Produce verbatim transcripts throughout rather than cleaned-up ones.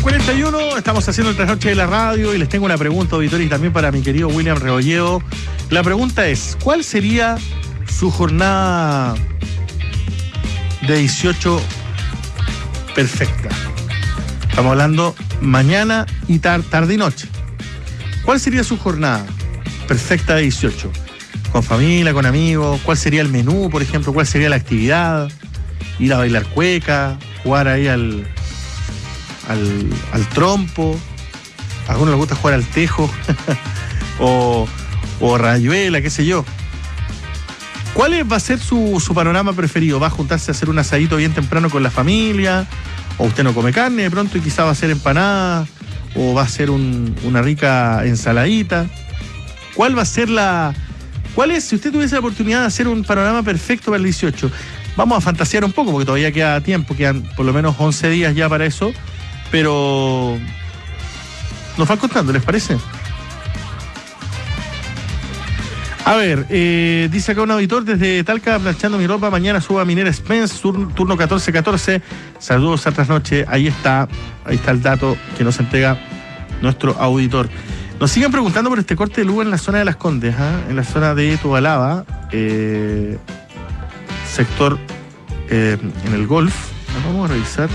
cuarenta y uno, estamos haciendo el trasnoche de la radio y les tengo una pregunta, auditores, y también para mi querido William Rebolledo. La pregunta es, ¿cuál sería su jornada de dieciocho perfecta? Estamos hablando mañana y tar tarde y noche. ¿Cuál sería su jornada perfecta de dieciocho? ¿Con familia, con amigos? ¿Cuál sería el menú, por ejemplo? ¿Cuál sería la actividad? ¿Ir a bailar cueca? ¿Jugar ahí al... Al, al trompo? A algunos les gusta jugar al tejo o, o rayuela, qué sé yo. ¿Cuál es, va a ser su, su panorama preferido? ¿Va a juntarse a hacer un asadito bien temprano con la familia? ¿O usted no come carne de pronto y quizá va a hacer empanada? ¿O va a ser un, una rica ensaladita? ¿Cuál va a ser la... ¿Cuál es, si usted tuviese la oportunidad de hacer un panorama perfecto para el dieciocho? Vamos a fantasear un poco porque todavía queda tiempo, quedan por lo menos once días ya para eso. Pero nos van contando, ¿les parece? A ver, eh, dice acá un auditor desde Talca, planchando mi ropa, mañana subo a Minera Spence, turno, turno catorce catorce. Saludos a trasnoche, ahí está, ahí está el dato que nos entrega nuestro auditor. Nos siguen preguntando por este corte de luz en la zona de Las Condes, ¿eh? En la zona de Tobalaba, eh, sector eh, en el Golf. Vamos a revisar.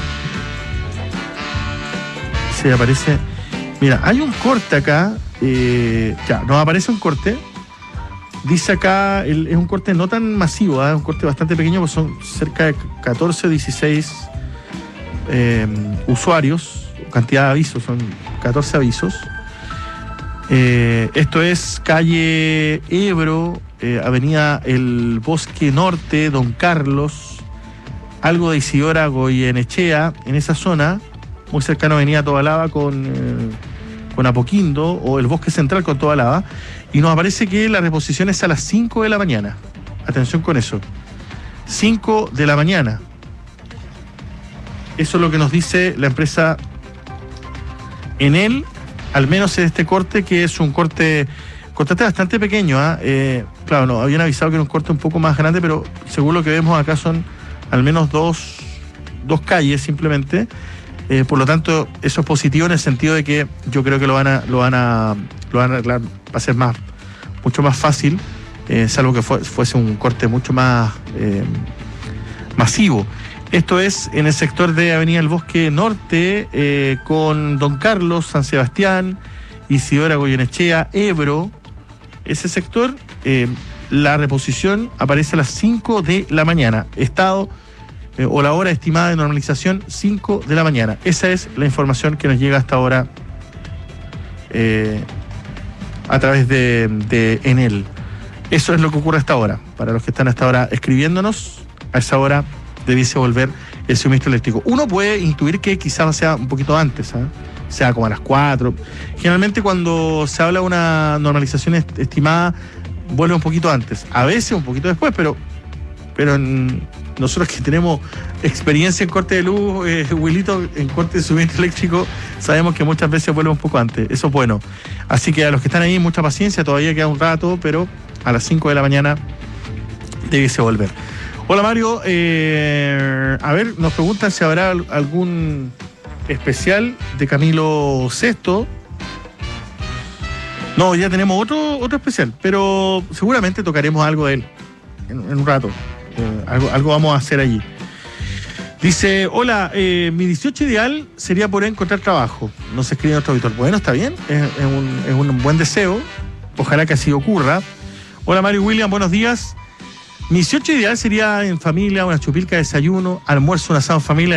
Se aparece, mira, hay un corte acá, eh, ya, nos aparece un corte, dice acá, el, es un corte no tan masivo, ¿eh? Un corte bastante pequeño, pues son cerca de catorce o dieciséis eh, usuarios, cantidad de avisos, son catorce avisos. Eh, esto es calle Ebro, eh, avenida El Bosque Norte, Don Carlos, algo de Isidora Goyenechea, en esa zona, muy cercano a Avenida Tobalaba con, eh, con Apoquindo, o el Bosque Central con Tobalaba, y nos aparece que la reposición es a las cinco de la mañana. Atención con eso. cinco de la mañana. Eso es lo que nos dice la empresa Enel, al menos en este corte, que es un corte, corte bastante pequeño, ¿eh? Eh, claro, no, habían avisado que era un corte un poco más grande, pero según lo que vemos acá son al menos dos, dos calles simplemente. Eh, por lo tanto, eso es positivo en el sentido de que yo creo que lo van a, lo van a, lo van a arreglar, va a ser más, mucho más fácil, eh, salvo que fue, fuese un corte mucho más eh, masivo. Esto es en el sector de Avenida El Bosque Norte, eh, con Don Carlos, San Sebastián, Isidora Goyenechea, Ebro. Ese sector, eh, la reposición aparece a las cinco de la mañana. Estado Eh, o la hora estimada de normalización, cinco de la mañana. Esa es la información que nos llega hasta ahora eh, a través de, de Enel. Eso es lo que ocurre hasta ahora. Para los que están hasta ahora escribiéndonos, a esa hora debiese volver el suministro eléctrico. Uno puede intuir que quizás sea un poquito antes, ¿eh? Sea como a las cuatro. Generalmente cuando se habla de una normalización est estimada, vuelve un poquito antes. A veces un poquito después, pero, pero en, nosotros que tenemos experiencia en corte de luz, eh, Wilito, en corte de suministro eléctrico, sabemos que muchas veces vuelve un poco antes. Eso es bueno. Así que a los que están ahí, mucha paciencia, todavía queda un rato, pero a las cinco de la mañana debiese volver. Hola Mario, eh, a ver, nos preguntan si habrá algún especial de Camilo Sesto. No, ya tenemos otro, otro especial, pero seguramente tocaremos algo de él en, en un rato. Eh, algo, algo vamos a hacer allí. Dice, hola, eh, mi dieciocho ideal sería poder encontrar trabajo. Nos escribe nuestro auditor. Bueno, está bien, es, es, un, es un buen deseo. Ojalá que así ocurra. Hola Mario y William, buenos días. Mi dieciocho ideal sería en familia, una chupilca de desayuno, almuerzo, un asado en familia.